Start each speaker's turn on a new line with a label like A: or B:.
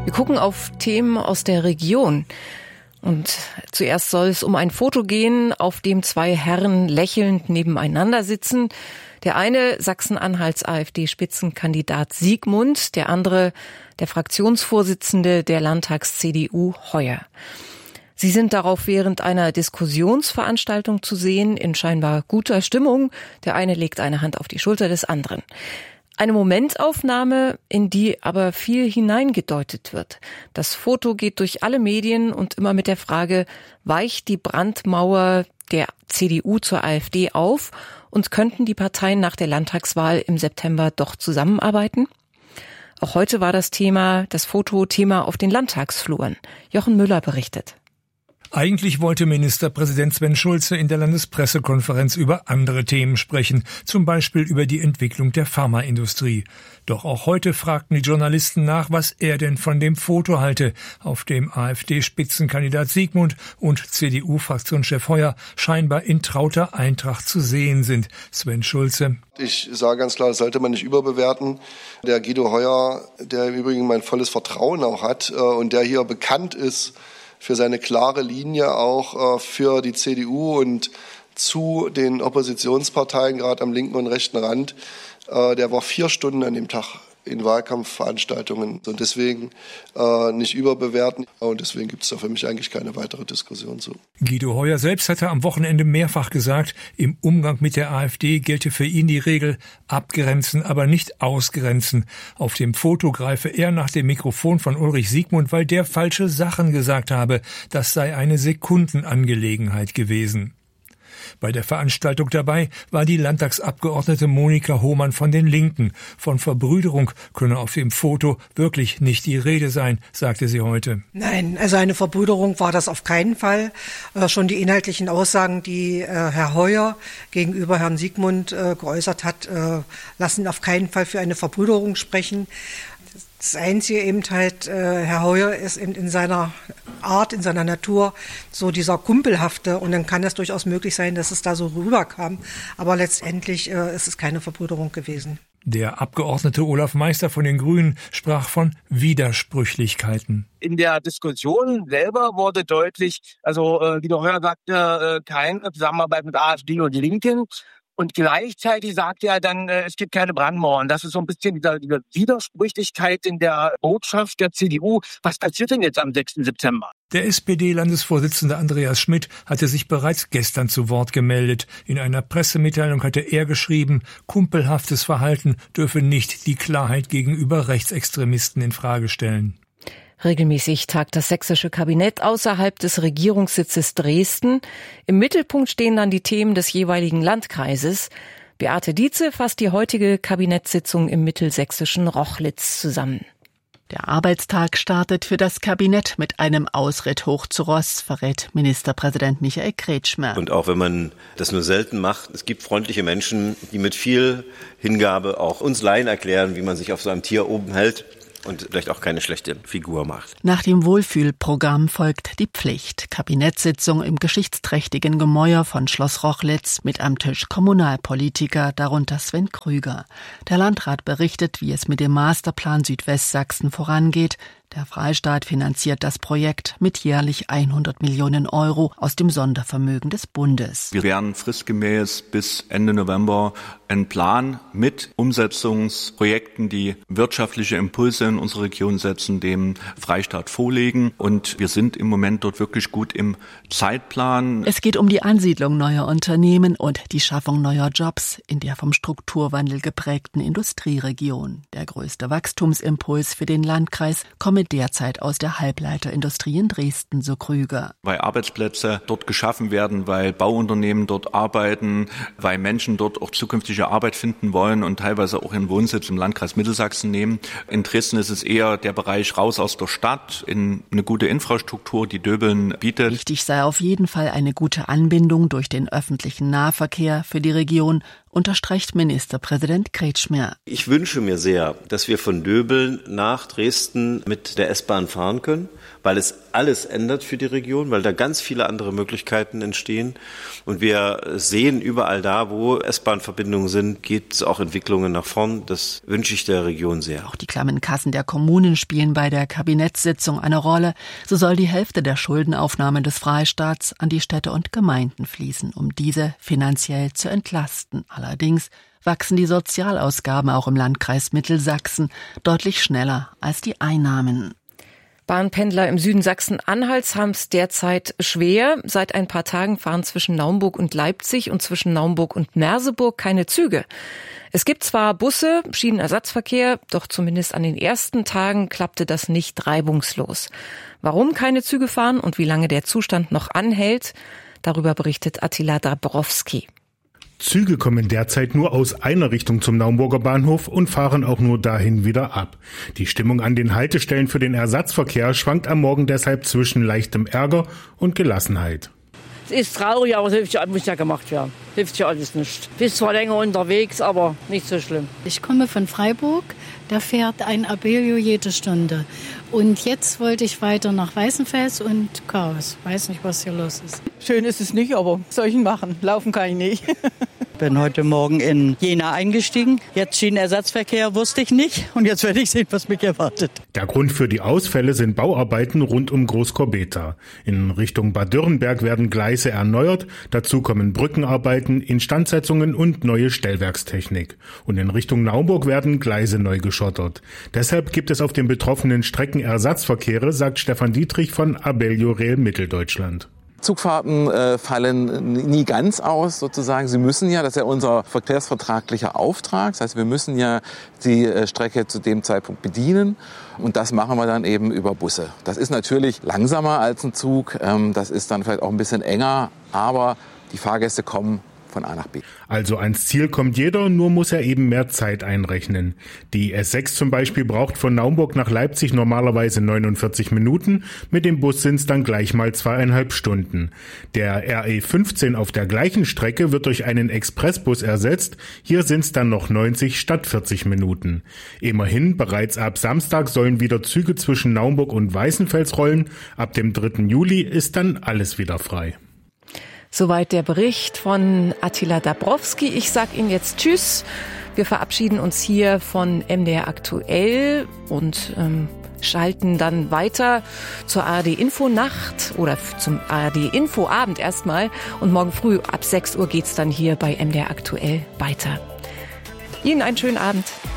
A: Wir gucken auf Themen aus der Region. Und zuerst soll es um ein Foto gehen, auf dem zwei Herren lächelnd nebeneinander sitzen. Der eine Sachsen-Anhalts AfD-Spitzenkandidat Siegmund, der andere der Fraktionsvorsitzende der Landtags-CDU Heuer. Sie sind darauf während einer Diskussionsveranstaltung zu sehen, in scheinbar guter Stimmung. Der eine legt eine Hand auf die Schulter des anderen. Eine Momentaufnahme, in die aber viel hineingedeutet wird. Das Foto geht durch alle Medien und immer mit der Frage, weicht die Brandmauer der CDU zur AfD auf und könnten die Parteien nach der Landtagswahl im September doch zusammenarbeiten? Auch heute war das Foto Thema auf den Landtagsfluren. Jochen Müller berichtet.
B: Eigentlich wollte Ministerpräsident Sven Schulze in der Landespressekonferenz über andere Themen sprechen, zum Beispiel über die Entwicklung der Pharmaindustrie. Doch auch heute fragten die Journalisten nach, was er denn von dem Foto halte, auf dem AfD-Spitzenkandidat Siegmund und CDU-Fraktionschef Heuer scheinbar in trauter Eintracht zu sehen sind. Sven Schulze:
C: Ich sage ganz klar, das sollte man nicht überbewerten. Der Guido Heuer, der im Übrigen mein volles Vertrauen auch hat und der hier bekannt ist für seine klare Linie auch für die CDU und zu den Oppositionsparteien, gerade am linken und rechten Rand. Der war 4 Stunden an dem Tag in Wahlkampfveranstaltungen und deswegen nicht überbewerten. Und deswegen gibt es da für mich eigentlich keine weitere Diskussion zu.
B: Guido Heuer selbst hatte am Wochenende mehrfach gesagt, im Umgang mit der AfD gelte für ihn die Regel, abgrenzen, aber nicht ausgrenzen. Auf dem Foto greife er nach dem Mikrofon von Ulrich Siegmund, weil der falsche Sachen gesagt habe. Das sei eine Sekundenangelegenheit gewesen. Bei der Veranstaltung dabei war die Landtagsabgeordnete Monika Hohmann von den Linken. Von Verbrüderung könne auf dem Foto wirklich nicht die Rede sein, sagte sie heute.
D: Nein, also eine Verbrüderung war das auf keinen Fall. Schon die inhaltlichen Aussagen, die Herr Heuer gegenüber Herrn Siegmund geäußert hat, lassen auf keinen Fall für eine Verbrüderung sprechen. Das Einzige eben halt, Herr Heuer ist eben in seiner Art, in seiner Natur so dieser Kumpelhafte und dann kann es durchaus möglich sein, dass es da so rüberkam. Aber letztendlich ist es keine Verbrüderung gewesen.
B: Der Abgeordnete Olaf Meister von den Grünen sprach von Widersprüchlichkeiten.
E: In der Diskussion selber wurde deutlich, Guido Heuer sagte, keine Zusammenarbeit mit AfD und Linken. Und gleichzeitig sagt er dann, es gibt keine Brandmauern. Das ist so ein bisschen diese Widersprüchlichkeit in der Botschaft der CDU. Was passiert denn jetzt am 6. September?
B: Der SPD-Landesvorsitzende Andreas Schmidt hatte sich bereits gestern zu Wort gemeldet. In einer Pressemitteilung hatte er geschrieben, kumpelhaftes Verhalten dürfe nicht die Klarheit gegenüber Rechtsextremisten in Frage stellen.
A: Regelmäßig tagt das sächsische Kabinett außerhalb des Regierungssitzes Dresden. Im Mittelpunkt stehen dann die Themen des jeweiligen Landkreises. Beate Dietze fasst die heutige Kabinettssitzung im mittelsächsischen Rochlitz zusammen.
F: Der Arbeitstag startet für das Kabinett mit einem Ausritt hoch zu Ross, verrät Ministerpräsident Michael Kretschmer.
G: Und auch wenn man das nur selten macht, es gibt freundliche Menschen, die mit viel Hingabe auch uns Laien erklären, wie man sich auf so einem Tier oben hält und vielleicht auch keine schlechte Figur macht.
F: Nach dem Wohlfühlprogramm folgt die Pflicht. Kabinettssitzung im geschichtsträchtigen Gemäuer von Schloss Rochlitz mit am Tisch Kommunalpolitiker, darunter Sven Krüger. Der Landrat berichtet, wie es mit dem Masterplan Südwestsachsen vorangeht. Der Freistaat finanziert das Projekt mit jährlich 100 Millionen Euro aus dem Sondervermögen des Bundes.
H: Wir werden fristgemäß bis Ende November einen Plan mit Umsetzungsprojekten, die wirtschaftliche Impulse in unsere Region setzen, dem Freistaat vorlegen. Und wir sind im Moment dort wirklich gut im Zeitplan.
F: Es geht um die Ansiedlung neuer Unternehmen und die Schaffung neuer Jobs in der vom Strukturwandel geprägten Industrieregion. Der größte Wachstumsimpuls für den Landkreis komme derzeit aus der Halbleiterindustrie in Dresden, so Krüger.
H: Weil Arbeitsplätze dort geschaffen werden, weil Bauunternehmen dort arbeiten, weil Menschen dort auch zukünftige Arbeit finden wollen und teilweise auch ihren Wohnsitz im Landkreis Mittelsachsen nehmen. In Dresden ist es eher der Bereich raus aus der Stadt, in eine gute Infrastruktur, die Döbeln bietet.
F: Wichtig sei auf jeden Fall eine gute Anbindung durch den öffentlichen Nahverkehr für die Region unterstreicht Ministerpräsident Kretschmer.
G: Ich wünsche mir sehr, dass wir von Döbeln nach Dresden mit der S-Bahn fahren können, weil es alles ändert für die Region, weil da ganz viele andere Möglichkeiten entstehen. Und wir sehen überall da, wo S-Bahn-Verbindungen sind, gibt es auch Entwicklungen nach vorn. Das wünsche ich der Region sehr.
F: Auch die klammen Kassen der Kommunen spielen bei der Kabinettssitzung eine Rolle. So soll die Hälfte der Schuldenaufnahme des Freistaats an die Städte und Gemeinden fließen, um diese finanziell zu entlasten. Allerdings wachsen die Sozialausgaben auch im Landkreis Mittelsachsen deutlich schneller als die Einnahmen.
A: Bahnpendler im Süden Sachsen-Anhalts haben es derzeit schwer. Seit ein paar Tagen fahren zwischen Naumburg und Leipzig und zwischen Naumburg und Merseburg keine Züge. Es gibt zwar Busse, Schienenersatzverkehr, doch zumindest an den ersten Tagen klappte das nicht reibungslos. Warum keine Züge fahren und wie lange der Zustand noch anhält, darüber berichtet Attila Dabrowski.
I: Züge kommen derzeit nur aus einer Richtung zum Naumburger Bahnhof und fahren auch nur dahin wieder ab. Die Stimmung an den Haltestellen für den Ersatzverkehr schwankt am Morgen deshalb zwischen leichtem Ärger und Gelassenheit.
J: Es ist traurig, aber es muss ja gemacht werden. Hilft ja alles nicht. Bist zwar länger unterwegs, aber nicht so schlimm.
K: Ich komme von Freiburg, da fährt ein Abellio jede Stunde. Und jetzt wollte ich weiter nach Weißenfels und Chaos. Weiß nicht, was hier los ist.
L: Schön ist es nicht, aber was soll ich machen? Laufen kann ich nicht.
M: Bin heute Morgen in Jena eingestiegen. Jetzt Schienenersatzverkehr wusste ich nicht. Und jetzt werde ich sehen, was mich erwartet.
I: Der Grund für die Ausfälle sind Bauarbeiten rund um Großkorbeta. In Richtung Bad Dürrenberg werden Gleise erneuert. Dazu kommen Brückenarbeiten, Instandsetzungen und neue Stellwerkstechnik. Und in Richtung Naumburg werden Gleise neu geschottert. Deshalb gibt es auf den betroffenen Strecken Ersatzverkehre, sagt Stefan Dietrich von Abellio Rail Mitteldeutschland.
N: Zugfahrten fallen nie ganz aus, sozusagen. Sie müssen ja, das ist ja unser verkehrsvertraglicher Auftrag. Das heißt, wir müssen ja die Strecke zu dem Zeitpunkt bedienen. Und das machen wir dann eben über Busse. Das ist natürlich langsamer als ein Zug. Das ist dann vielleicht auch ein bisschen enger. Aber die Fahrgäste kommen von A nach B.
I: Also ans Ziel kommt jeder, nur muss er eben mehr Zeit einrechnen. Die S6 zum Beispiel braucht von Naumburg nach Leipzig normalerweise 49 Minuten, mit dem Bus sind es dann gleich mal 2,5 Stunden. Der RE15 auf der gleichen Strecke wird durch einen Expressbus ersetzt, hier sind es dann noch 90 statt 40 Minuten. Immerhin, bereits ab Samstag sollen wieder Züge zwischen Naumburg und Weißenfels rollen, ab dem 3. Juli ist dann alles wieder frei.
A: Soweit der Bericht von Attila Dabrowski. Ich sag Ihnen jetzt Tschüss. Wir verabschieden uns hier von MDR Aktuell und schalten dann weiter zur ARD-Info-Nacht oder zum ARD-Info-Abend erstmal. Und morgen früh ab 6 Uhr geht's dann hier bei MDR Aktuell weiter. Ihnen einen schönen Abend.